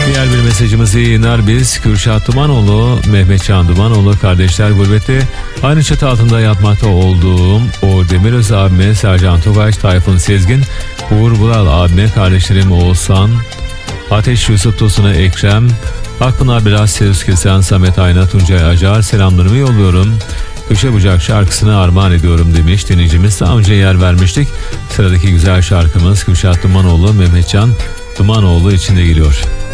Diğer bir mesajımızı yayınlar biz. Kürşat Dumanoğlu, Mehmetcan Dumanoğlu kardeşler gurbette aynı çatı altında yatmakta olduğum Uğur Demiröz abime, Sercan Togaç, Tayfun Sezgin, Uğur Bulal abime, kardeşlerim Oğuzhan, Ateş Yusuf Tosun'a, Ekrem, Akpınar Biraz, Serus Kesen, Samet Ayna, Tuncay Acar selamlarımı yolluyorum. Köşe Bucak şarkısını armağan ediyorum demiş dinleyicimiz. Daha önce yer vermiştik. Sıradaki güzel şarkımız Kürşat Dumanoğlu, Mehmetcan Dumanoğlu için de geliyor.